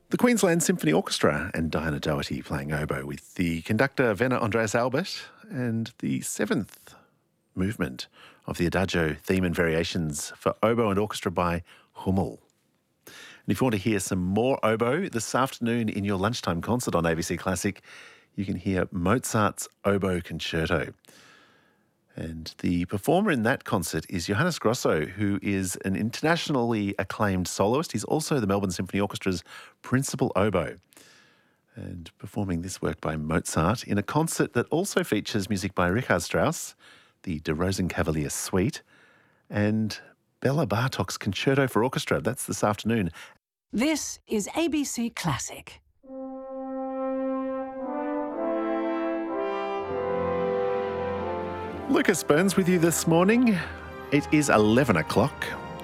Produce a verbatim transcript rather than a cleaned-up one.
The Queensland Symphony Orchestra and Diana Doherty playing oboe with the conductor Werner Andreas Albert and the seventh movement of the Adagio theme and variations for oboe and orchestra by Hummel. And if you want to hear some more oboe this afternoon in your lunchtime concert on A B C Classic, you can hear Mozart's Oboe Concerto. And the performer in that concert is Johannes Grosso, who is an internationally acclaimed soloist. He's also the Melbourne Symphony Orchestra's principal oboe. And performing this work by Mozart in a concert that also features music by Richard Strauss, the De Rosenkavalier Suite, and Bela Bartok's Concerto for Orchestra. That's this afternoon. This is A B C Classic. Lucas Burns with you this morning. It is eleven o'clock.